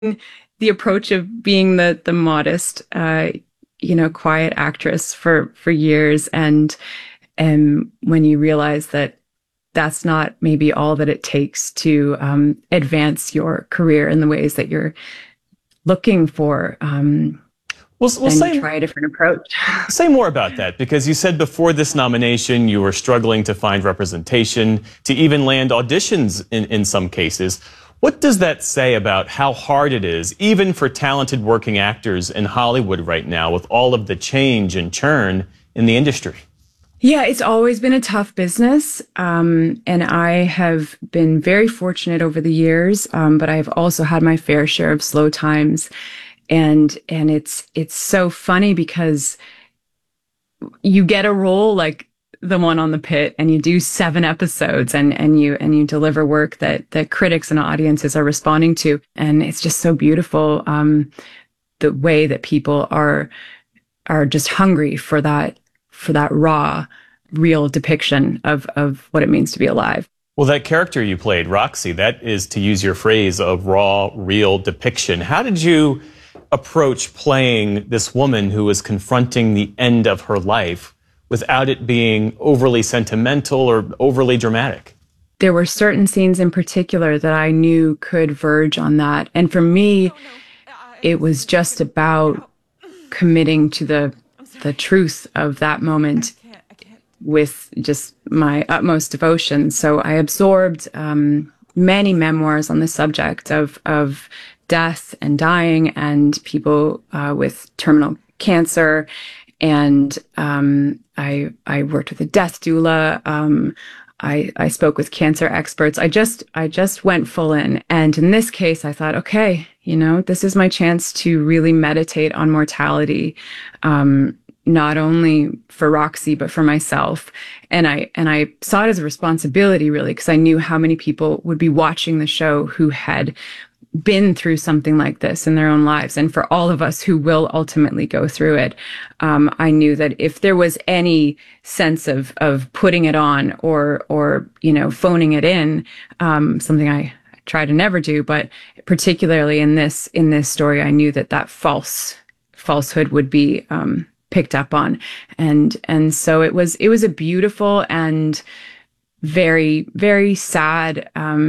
the approach of being the modest, quiet actress for years, and when you realize that that's not maybe all that it takes to advance your career in the ways that you're looking for. Then try a different approach. Say more about that, because you said before this nomination you were struggling to find representation, to even land auditions in some cases. What does that say about how hard it is, even for talented working actors in Hollywood right now, with all of the change and churn in the industry? Yeah, it's always been a tough business, and I have been very fortunate over the years, but I've also had my fair share of slow times. And it's so funny because you get a role like the one on The Pit, and you do 7 episodes, and you deliver work that critics and audiences are responding to, and it's just so beautiful, the way that people are just hungry for that raw, real depiction of what it means to be alive. Well, that character you played, Roxy, that is, to use your phrase, a raw, real depiction. How did you approach playing this woman who was confronting the end of her life without it being overly sentimental or overly dramatic? There were certain scenes in particular that I knew could verge on that. And for me, it was just about committing to the truth of that moment with just my utmost devotion. So I absorbed many memoirs on the subject of death and dying and people with terminal cancer. And I worked with a death doula. I spoke with cancer experts. I just went full in. And in this case, I thought, okay, this is my chance to really meditate on mortality, not only for Roxy, but for myself. And I saw it as a responsibility, really, because I knew how many people would be watching the show who had been through something like this in their own lives. And for all of us who will ultimately go through it, I knew that if there was any sense of putting it on or phoning it in, something I try to never do, but particularly in this story, I knew that falsehood would be picked up on. And so it was a beautiful and very, very sad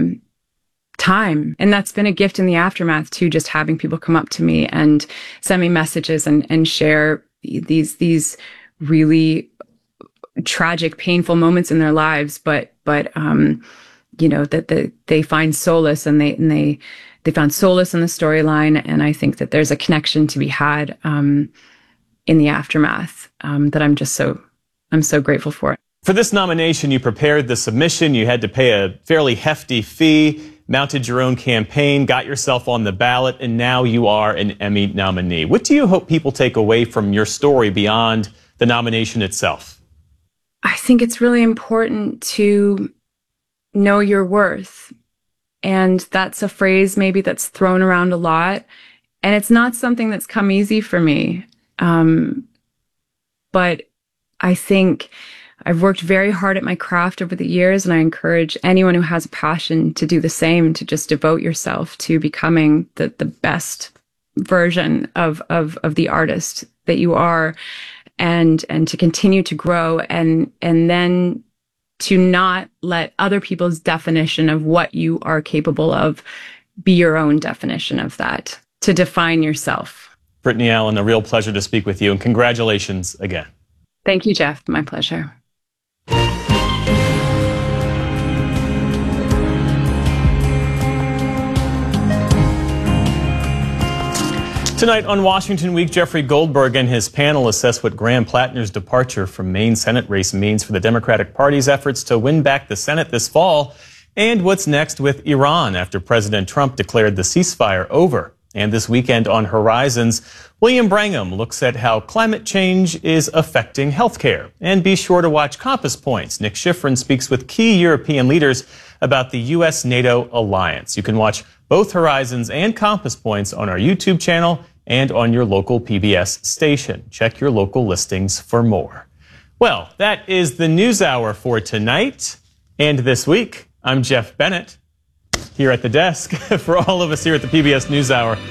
time. And that's been a gift in the aftermath too, just having people come up to me and send me messages and share these really tragic, painful moments in their lives, but that they find solace, and they found solace in the storyline. And I think that there's a connection to be had in the aftermath that I'm so grateful for. For this nomination, you prepared the submission. You had to pay a fairly hefty fee, mounted your own campaign, got yourself on the ballot, and now you are an Emmy nominee. What do you hope people take away from your story beyond the nomination itself? I think it's really important to know your worth. And that's a phrase maybe that's thrown around a lot. And it's not something that's come easy for me. But I think I've worked very hard at my craft over the years, and I encourage anyone who has a passion to do the same, to just devote yourself to becoming the best version of the artist that you are, and to continue to grow, and then to not let other people's definition of what you are capable of be your own definition of that, to define yourself. Brittany Allen, a real pleasure to speak with you, and congratulations again. Thank you, Jeff. My pleasure. Tonight on Washington Week, Jeffrey Goldberg and his panel assess what Graham Plattner's departure from Maine Senate race means for the Democratic Party's efforts to win back the Senate this fall, and what's next with Iran after President Trump declared the ceasefire over. And this weekend on Horizons, William Brangham looks at how climate change is affecting healthcare. And be sure to watch Compass Points. Nick Schifrin speaks with key European leaders about the U.S.-NATO alliance. You can watch both Horizons and Compass Points on our YouTube channel and on your local PBS station. Check your local listings for more. Well, that is the NewsHour for tonight and this week. I'm Jeff Bennett. here at the desk. For all of us here at the PBS NewsHour,